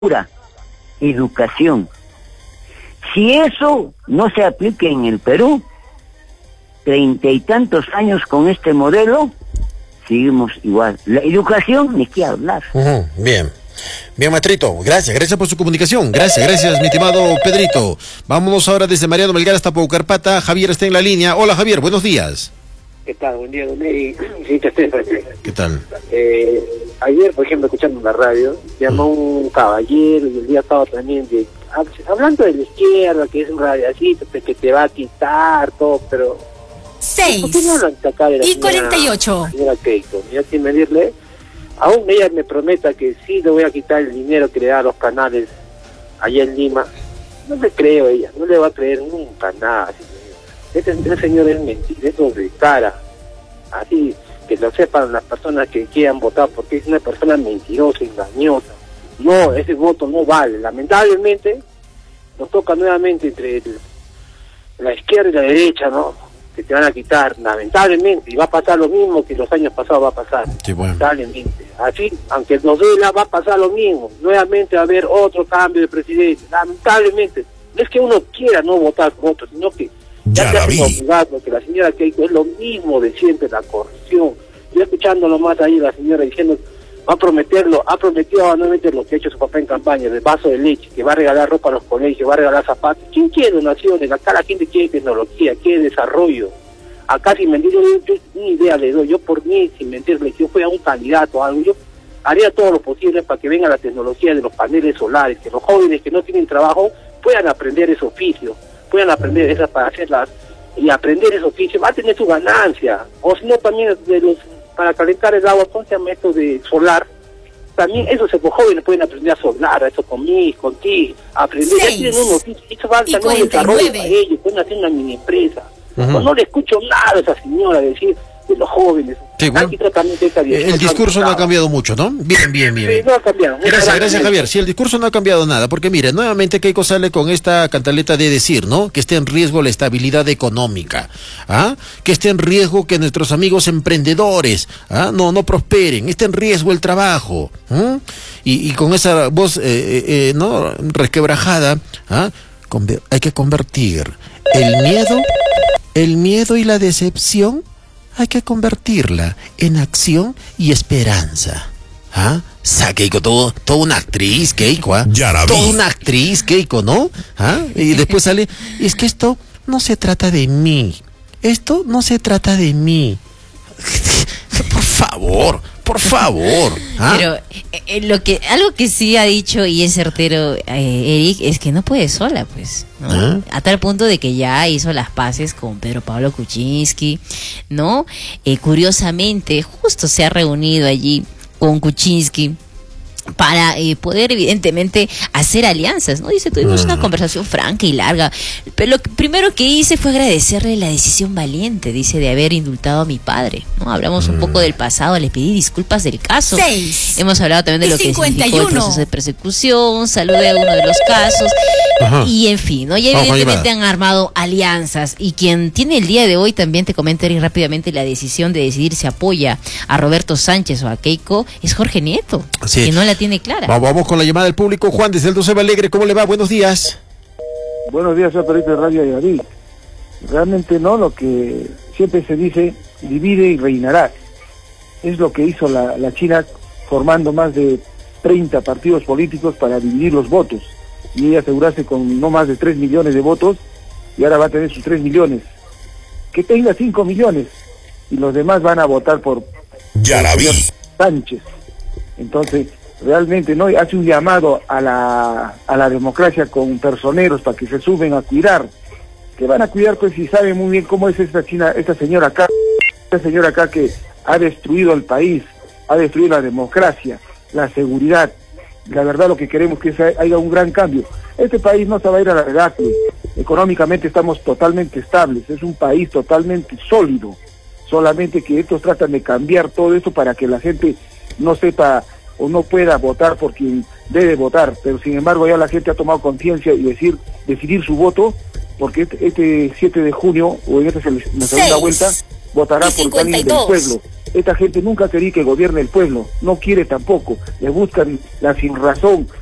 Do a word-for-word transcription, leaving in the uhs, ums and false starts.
pura educación. Si eso no se aplica en el Perú, treinta y tantos años con este modelo, seguimos igual. La educación, ni qué hablar. Uh-huh. Bien. Bien, maestrito, gracias, gracias por su comunicación. Gracias, gracias, mi estimado Pedrito. Vámonos ahora desde Mariano Melgar hasta Paucarpata. Javier está en la línea. Hola, Javier, buenos días. ¿Qué tal? Buen día, don Ney. Sí, te estoy frente. ¿Qué tal? Eh, ayer, por ejemplo, escuchando en la radio, llamó un caballero y el día estaba también de, hablando de la izquierda, que es un radiacito que te va a quitar todo, pero... Seis. ¿Por qué no hablan acá de la y señora, cuarenta y ocho. Señora Keiko? Ya sin medirle, aún ella me prometa que sí le voy a quitar el dinero que le da a los canales allá en Lima. No le creo a ella, no le va a creer nunca nada. Este, este señor es mentira, es doble cara. Así que lo sepan las personas que quieran votar, porque es una persona mentirosa, engañosa. No, ese voto no vale. Lamentablemente nos toca nuevamente entre el, la izquierda y la derecha, ¿no? Que te van a quitar, lamentablemente, y va a pasar lo mismo que los años pasados va a pasar. Sí, bueno. Lamentablemente. Así, aunque nos duela, va a pasar lo mismo. Nuevamente va a haber otro cambio de presidente. Lamentablemente. No es que uno quiera no votar por otro, sino que ya, ya se obligado, que la señora Keiko es lo mismo de siempre, la corrupción. Yo escuchándolo más ahí, la señora diciendo, va a prometerlo, ha prometido nuevamente lo que ha hecho su papá en campaña, el vaso de leche, que va a regalar ropa a los colegios, va a regalar zapatos. ¿Quién quiere donaciones? Acá la gente quiere tecnología, quiere desarrollo. Acá sin mentir, yo, yo ni idea le doy, yo por mí, sin mentirle, si yo fuera un candidato o algo, yo haría todo lo posible para que venga la tecnología de los paneles solares, que los jóvenes que no tienen trabajo puedan aprender ese oficio, puedan aprender esas para hacerlas, y aprender ese oficio, va a tener su ganancia. O si no, también de los para calentar el agua, ¿cómo se llama esto de solar? También esos jóvenes pueden aprender a solar, a eso conmigo, contigo, aprender, ya tienen un oficio, eso va a tener un desarrollo para ellos, pueden hacer una mini empresa. Uh-huh. No, no le escucho nada a esa señora decir de los jóvenes. Sí, bueno, el discurso no ha cambiado mucho, ¿no? Bien, bien, bien. Sí, no ha cambiado. Gracias, gracias, Javier. Sí, el discurso no ha cambiado nada, porque mire, nuevamente Keiko sale con esta cantaleta de decir, ¿no? Que esté en riesgo la estabilidad económica, ¿ah? Que esté en riesgo que nuestros amigos emprendedores, ¿ah? No, no prosperen, esté en riesgo el trabajo, ¿eh? y, y con esa voz, eh, eh, eh, ¿no? Resquebrajada, ¿ah? Conver- hay que convertir el miedo, el miedo y la decepción. Hay que convertirla en acción y esperanza. ¿Ah? O sea, Keiko, todo, toda una actriz, Keiko, ¿ah? Toda una actriz, Keiko, ¿no? ¿Ah? Y después sale, es que esto no se trata de mí. Esto no se trata de mí. Por favor, por favor. ¿Ah? Pero eh, lo que algo que sí ha dicho y es certero eh, Eric es que no puede sola, pues, ¿no? ¿Ah? A tal punto de que ya hizo las paces con Pedro Pablo Kuczynski, ¿no? Eh, curiosamente, justo se ha reunido allí con Kuczynski para eh, poder evidentemente hacer alianzas, ¿no? Dice, tuvimos una conversación franca y larga, pero lo que, primero que hice fue agradecerle la decisión valiente, dice, de haber indultado a mi padre, ¿no? Hablamos un poco del pasado, le pedí disculpas del caso. Seis. Hemos hablado también de lo que significó el proceso de persecución, saludé a uno de los casos. Ajá. Y en fin, ¿no? Y evidentemente han armado alianzas, y quien tiene el día de hoy, también te comento Eric, rápidamente, la decisión de decidir si apoya a Roberto Sánchez o a Keiko, es Jorge Nieto, sí, que no la tiene clara. Vamos con la llamada del público. Juan, desde el doce Alegre, ¿cómo le va? Buenos días. Buenos días, soy Perito de Radio Ayaví. Realmente no, lo que siempre se dice, divide y reinarás. Es lo que hizo la, la China, formando más de treinta partidos políticos para dividir los votos. Y ella asegurarse con no más de tres millones de votos, y ahora va a tener sus tres millones. Que tenga cinco millones, y los demás van a votar por, ya la vi. Sánchez. Entonces, realmente no hace un llamado a la a la democracia con personeros para que se suben a cuidar. Que van a cuidar, pues, si saben muy bien cómo es esta China, esta señora acá, esta señora acá que ha destruido el país, ha destruido la democracia, la seguridad. La verdad, lo que queremos es que haya un gran cambio. Este país no se va a ir a la regalia. Económicamente estamos totalmente estables, es un país totalmente sólido. Solamente que estos tratan de cambiar todo esto para que la gente no sepa o no pueda votar por quien debe votar, pero sin embargo ya la gente ha tomado conciencia y decir decidir su voto, porque este, este siete de junio o en esta la segunda vuelta votará por alguien del pueblo. Esta gente nunca quería que gobierne el pueblo, no quiere tampoco, le buscan la sinrazón,